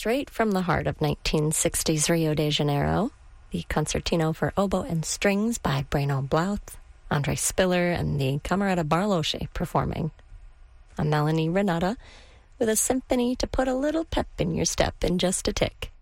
straight from the heart of 1960s Rio de Janeiro, the Concertino for Oboe and Strings by Breno Blouth, Andre Spiller, and the Camerata Barlosche performing. A Melanie Renata with a symphony to put a little pep in your step in just a tick.